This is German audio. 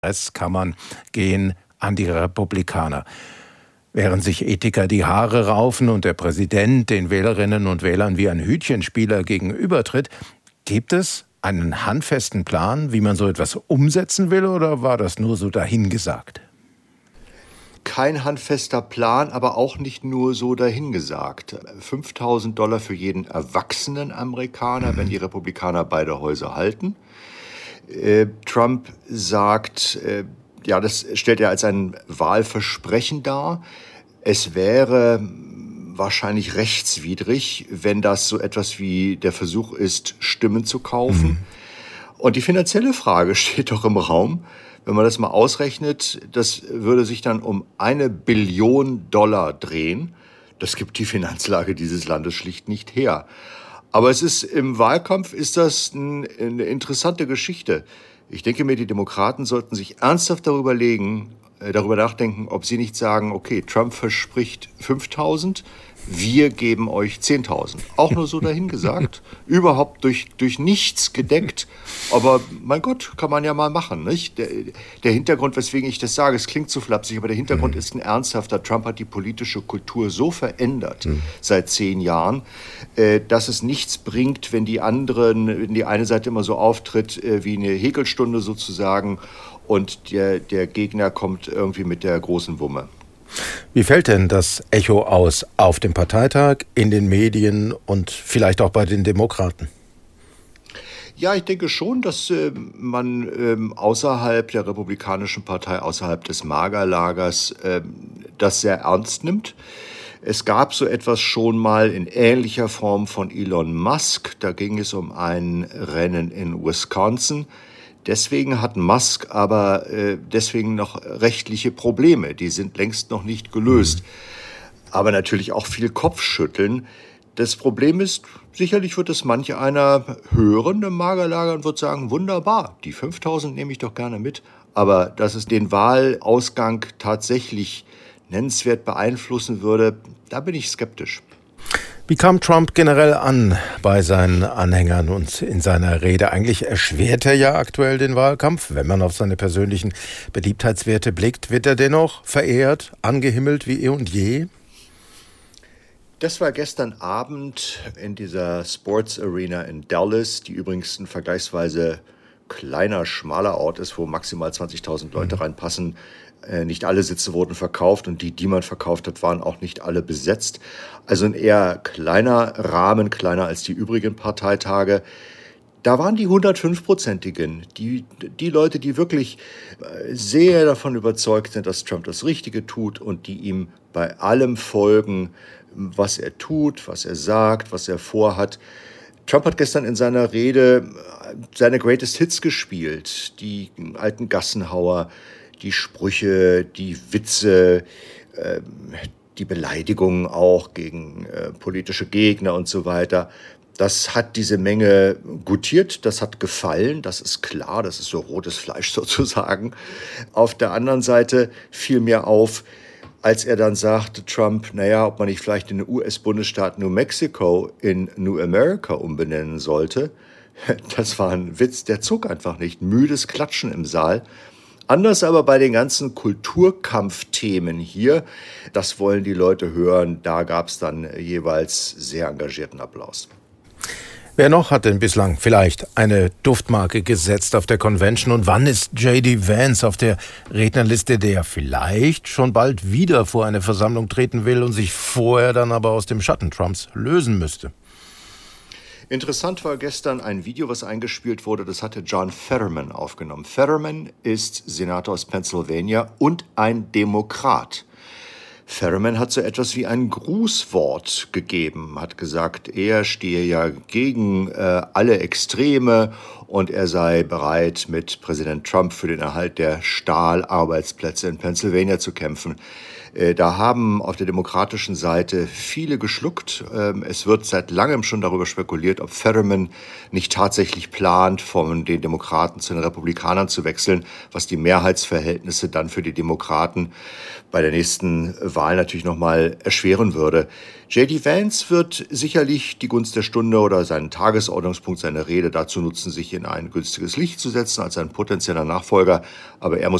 Presskammern gehen an die Republikaner. Während sich Ethiker die Haare raufen und der Präsident den Wählerinnen und Wählern wie ein Hütchenspieler gegenübertritt, gibt es einen handfesten Plan, wie man so etwas umsetzen will, oder war das nur so dahingesagt? Kein handfester Plan, aber auch nicht nur so dahingesagt. $5.000 für jeden erwachsenen Amerikaner, wenn die Republikaner beide Häuser halten. Trump sagt, das stellt er als ein Wahlversprechen dar. Es wäre wahrscheinlich rechtswidrig, wenn das so etwas wie der Versuch ist, Stimmen zu kaufen. Und die finanzielle Frage steht doch im Raum. Wenn man das mal ausrechnet, das würde sich dann um $1 Billion drehen. Das gibt die Finanzlage dieses Landes schlicht nicht her. Aber im Wahlkampf ist das eine interessante Geschichte. Ich denke mir, die Demokraten sollten sich ernsthaft darüber nachdenken, ob sie nicht sagen, okay, Trump verspricht 5.000, wir geben euch 10.000. Auch nur so dahingesagt, überhaupt durch nichts gedeckt. Aber mein Gott, kann man ja mal machen, nicht? Der Hintergrund, weswegen ich das sage, es klingt zu flapsig, aber der Hintergrund ist ein ernsthafter. Trump hat die politische Kultur so verändert seit 10 Jahren, dass es nichts bringt, wenn die eine Seite immer so auftritt wie eine Häkelstunde sozusagen und der Gegner kommt irgendwie mit der großen Wumme. Wie fällt denn das Echo aus auf dem Parteitag, in den Medien und vielleicht auch bei den Demokraten? Ja, ich denke schon, dass man außerhalb der Republikanischen Partei, außerhalb des MAGA-Lagers das sehr ernst nimmt. Es gab so etwas schon mal in ähnlicher Form von Elon Musk. Da ging es um ein Rennen in Wisconsin. Deswegen hat Musk aber deswegen noch rechtliche Probleme. Die sind längst noch nicht gelöst. Aber natürlich auch viel Kopfschütteln. Das Problem ist, sicherlich wird es manch einer hören im MAGA-Lager und wird sagen, wunderbar, die 5.000 nehme ich doch gerne mit. Aber dass es den Wahlausgang tatsächlich nennenswert beeinflussen würde, da bin ich skeptisch. Wie kam Trump generell an bei seinen Anhängern und in seiner Rede? Eigentlich erschwert er ja aktuell den Wahlkampf. Wenn man auf seine persönlichen Beliebtheitswerte blickt, wird er dennoch verehrt, angehimmelt wie eh und je? Das war gestern Abend in dieser Sports Arena in Dallas, die übrigens ein vergleichsweise kleiner, schmaler Ort ist, wo maximal 20.000 Leute reinpassen. Nicht alle Sitze wurden verkauft und die man verkauft hat, waren auch nicht alle besetzt. Also ein eher kleiner Rahmen, kleiner als die übrigen Parteitage. Da waren die 105-Prozentigen, die Leute, die wirklich sehr davon überzeugt sind, dass Trump das Richtige tut und die ihm bei allem folgen, was er tut, was er sagt, was er vorhat. Trump hat gestern in seiner Rede seine Greatest Hits gespielt, die alten Gassenhauer, die Sprüche, die Witze, die Beleidigungen auch gegen politische Gegner und so weiter. Das hat diese Menge gutiert, das hat gefallen, das ist klar, das ist so rotes Fleisch sozusagen. Auf der anderen Seite fiel mir auf, als er dann sagte, Trump, ob man nicht vielleicht den US-Bundesstaat New Mexico in New America umbenennen sollte. Das war ein Witz, der zog einfach nicht. Müdes Klatschen im Saal. Anders aber bei den ganzen Kulturkampfthemen hier, das wollen die Leute hören, da gab es dann jeweils sehr engagierten Applaus. Wer noch hat denn bislang vielleicht eine Duftmarke gesetzt auf der Convention und wann ist J.D. Vance auf der Rednerliste, der vielleicht schon bald wieder vor eine Versammlung treten will und sich vorher dann aber aus dem Schatten Trumps lösen müsste? Interessant war gestern ein Video, was eingespielt wurde, das hatte John Fetterman aufgenommen. Fetterman ist Senator aus Pennsylvania und ein Demokrat. Fetterman hat so etwas wie ein Grußwort gegeben, hat gesagt, er stehe ja gegen alle Extreme und er sei bereit, mit Präsident Trump für den Erhalt der Stahlarbeitsplätze in Pennsylvania zu kämpfen. Da haben auf der demokratischen Seite viele geschluckt. Es wird seit langem schon darüber spekuliert, ob Fetterman nicht tatsächlich plant, von den Demokraten zu den Republikanern zu wechseln, was die Mehrheitsverhältnisse dann für die Demokraten bei der nächsten Wahl natürlich nochmal erschweren würde. J.D. Vance wird sicherlich die Gunst der Stunde oder seinen Tagesordnungspunkt, seine Rede dazu nutzen, sich in ein günstiges Licht zu setzen als ein potenzieller Nachfolger. Aber er muss